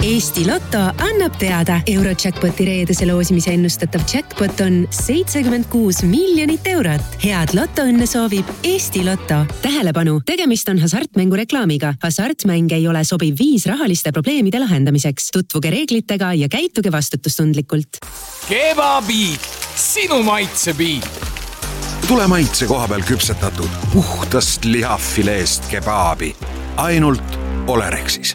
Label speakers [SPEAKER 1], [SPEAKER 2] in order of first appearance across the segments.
[SPEAKER 1] Eesti Lotto annab teada. Eurojackpoti reedese loosimise ennustatav jackpot on 76 miljonit eurot. Head lotoõnne soovib Eesti Lotto. Tähelepanu, tegemist on hasartmängu reklaamiga. Hasartmäng ei ole sobiv viis rahaliste probleemide lahendamiseks. Tutvuge reeglitega ja käituge vastutustundlikult.
[SPEAKER 2] Kebabiit, sinu maitsebiit.
[SPEAKER 3] Tule maitse koha peal küpsetatud puhtast lihafileest kebaabi. Ainult Olerexis.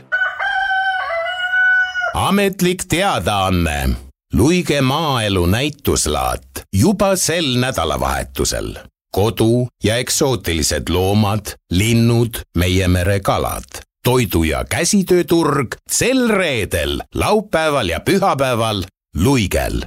[SPEAKER 4] Ametlik teadaanne. Luige maaelu näituslaat juba sel nädalavahetusel. Kodu- ja eksootilised loomad, linnud, meie merekalad. Toidu- ja käsitööturg sel reedel, laupäeval ja pühapäeval Luigel.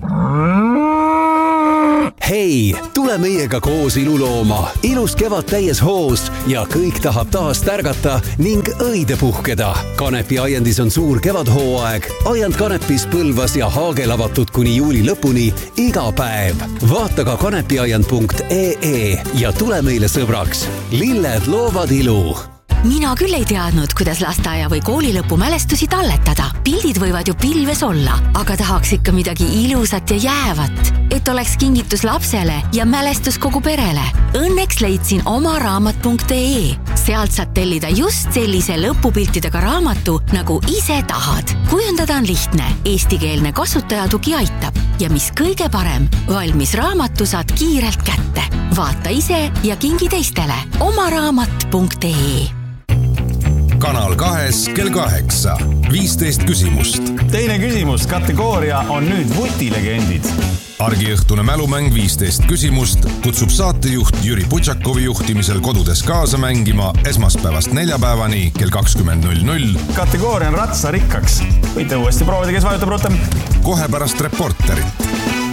[SPEAKER 5] Hei, tule meiega koos ilulooma. Ilus kevad täies hoos ja kõik tahab taas tärgata ning õide puhkeda. Kanepi aiandis on suur kevadhooaeg. Aiand Kanepis Põlvas ja Haagel avatud kuni juuli lõpuni iga päev. Vaata ka kanepiaiand.ee ja tule meile sõbraks. Lilled loovad ilu.
[SPEAKER 6] Mina küll ei teadnud, kuidas lasteaia või koolilõpu mälestusi talletada. Pildid võivad ju pilves olla, aga tahaks ikka midagi ilusat ja jäävat, et oleks kingitus lapsele ja mälestus kogu perele. Õnneks leidsin omaraamat.ee. Sealt saad tellida just sellise lõpupiltidega raamatu, nagu ise tahad. Kujundada on lihtne, eestikeelne kasutajatugi aitab. Ja mis kõige parem, valmis raamatu saad kiirelt kätte. Vaata ise ja kingi teistele. omaraamat.ee.
[SPEAKER 7] Kanal 2 kell 8. 15 küsimust.
[SPEAKER 8] Teine küsimus, kategooria on nüüd vutilegendid.
[SPEAKER 7] Argiõhtune mälumäng 15 küsimust kutsub saatejuht Jüri Putšakovi juhtimisel kodudes kaasa mängima esmaspäevast neljapäevani kell 20.00.
[SPEAKER 8] Kategooria on ratsarikkaks. Võite uuesti proovida, kes vajutab rutem.
[SPEAKER 7] Kohe pärast reporterit.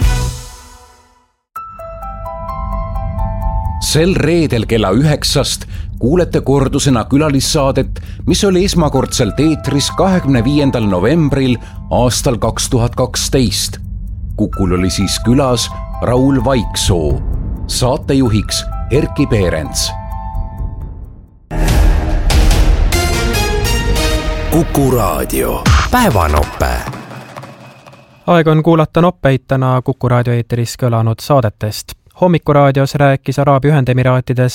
[SPEAKER 9] Sel reedel kella 9 kuulete kordusena külalissaadet, mis oli esmakordselt eetris 25. novembril aastal 2012. Kukul oli siis külas Raul Vaiksoo, saatejuhiks Erki Peerents.
[SPEAKER 5] Kuku Raadio. Päevanoppe.
[SPEAKER 10] Aeg on kuulata noppeid täna Kuku Raadio eeteris kõlanud saadetest. Hommikuraadios rääkis Araabia Ühendemiraatides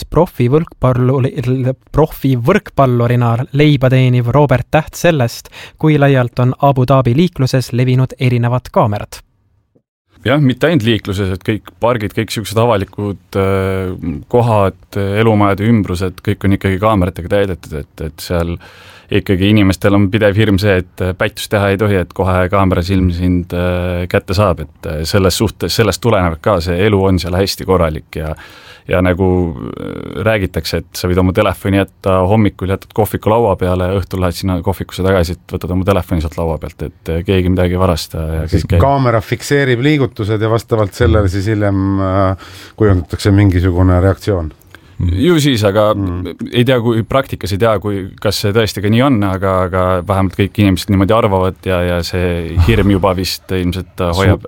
[SPEAKER 10] profivõrkpallurina leiba teeniv Robert Täht sellest, kui laialt on Abu Dhabi liikluses levinud erinevad kaamerad.
[SPEAKER 11] Jah, mitte ainult liikluses, et kõik pargid, kõik siuksed avalikud kohad, elumajade ümbrused, kõik on ikkagi kaameratega täidetud, et seal ikkagi inimestel on pidev hirm see, et pättust teha ei tohi, et kohe kaamera silm sind kätte saab, et sellest tuleneb ka see elu on seal hästi korralik ja nagu räägitakse, et sa võid oma telefoni jätta hommikul, jätad kohviku laua peale ja õhtul lähed sinna kohvikusse tagasi, et võtad oma telefoni sealt laua pealt, et keegi midagi varasta. Ja
[SPEAKER 12] siis kaamera fikseerib liigutused ja vastavalt sellele siis hiljem kujundatakse mingisugune reaktsioon.
[SPEAKER 11] Ju siis, aga ei tea, kui praktikas ei tea, kas see tõesti ka nii on, aga vähemalt kõik inimesed niimoodi arvavad ja see hirm juba vist ilmselt hoiab.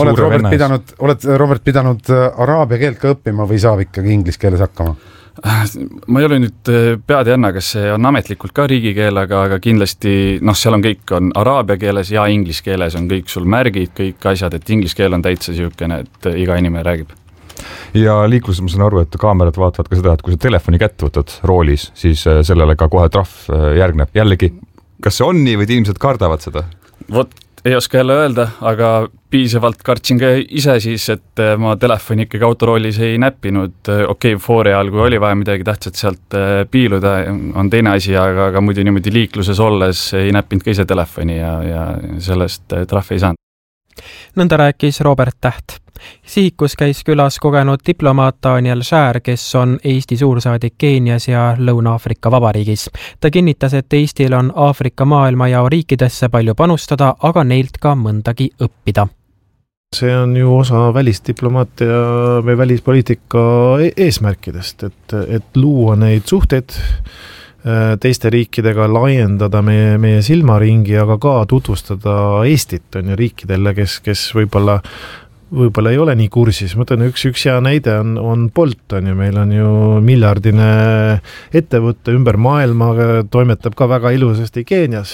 [SPEAKER 12] Oled Robert pidanud araabia keelt ka õppima või saab ikkagi inglise keeles hakkama?
[SPEAKER 11] Ma ei ole nüüd pead jänna, kas see on ametlikult ka riigikeel, aga kindlasti, seal on kõik on araabia keeles ja inglise keeles on kõik sul märgid, kõik asjad, et inglise keel on täitsa siukene, et iga inimene räägib.
[SPEAKER 13] Ja liikluses ma saan aru, et kaamerad vaatavad ka seda, et kui sa telefoni kätte võtad roolis, siis sellele ka kohe trahv järgneb. Jällegi, kas see on nii või inimesed kardavad seda?
[SPEAKER 11] Vot, ei oska jälle öelda, aga piisavalt kartsin ka ise siis, et ma telefoni ikkagi autoroolis ei näppinud. Okei, foori ajal, kui oli vaja midagi tähtsat sealt piiluda, on teine asi, aga muidu niimoodi liikluses olles ei näppinud ka ise telefoni ja sellest trahvi ei saanud.
[SPEAKER 10] Nõnda rääkis Robert Täht. Sihikus käis külas kogenud diplomaat Daniel Schär, kes on Eesti suursaadik Keenias ja Lõuna-Aafrika Vabariigis. Ta kinnitas, et Eestil on Aafrika maailmajao riikidesse palju panustada, aga neilt ka mõndagi õppida.
[SPEAKER 14] See on ju osa välisdiplomaatia või välispoliitika eesmärkidest, et luua neid suhteid teiste riikidega, laiendada meie silmaringi, aga ka tutvustada Eestit on ju riikidele, kes võib-olla ei ole nii kursis. Ma ütlen, üks hea näide on Bolt, on ju, meil on ju miljardine ettevõtte ümber maailma, toimetab ka väga ilusasti Keenias,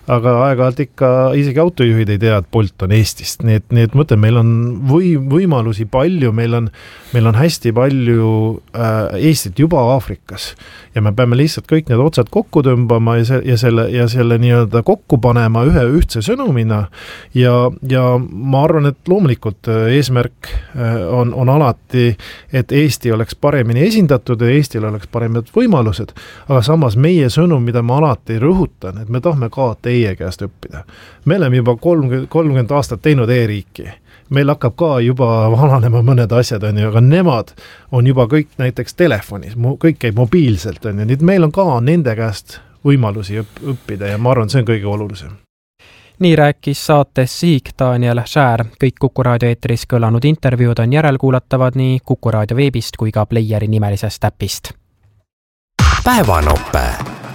[SPEAKER 14] aga aeg-ajalt ikka isegi autojuhid ei tea, et Bolt on Eestist, nii et mõtlen, meil on võimalusi palju, meil on hästi palju Eestit juba Aafrikas ja me peame lihtsalt kõik need otsad kokku tõmbama ja selle nii-öelda kokku panema ühe ühtse sõnumina ja ma arvan, et loomulikult eesmärk on alati, et Eesti oleks paremini esindatud ja Eestil oleks paremad võimalused, aga samas meie sõnum, mida ma alati rõhutan, et me tahame ka teie käest õppida. Me oleme juba 30 aastat teinud e-riiki. Meil hakkab ka juba vananema mõned asjad, aga nemad on juba kõik näiteks telefonis, kõik käib mobiilselt, nii et meil on ka nende käest võimalusi õppida ja ma arvan, see on kõige olulisem.
[SPEAKER 10] Nii rääkis saates Sihik Daniel Schär. Kõik Kuku Raadio eetris kõlanud intervjuud on järelkuulatavad nii Kuku Raadio veebist kui ka Playeri nimelisest äpist.
[SPEAKER 5] Päevanope